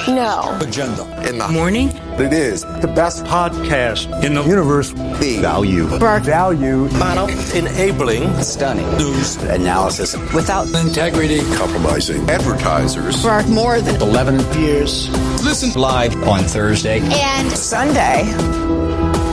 No. Agenda. In the morning. It is the best podcast in the universe. The value. Value. Model. Enabling. Stunning. News. Analysis. Without integrity. Compromising. Advertisers. For more than 11 years. Listen live on Thursday and Sunday.